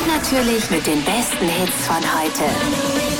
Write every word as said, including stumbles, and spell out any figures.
Und natürlich mit den besten Hits von heute.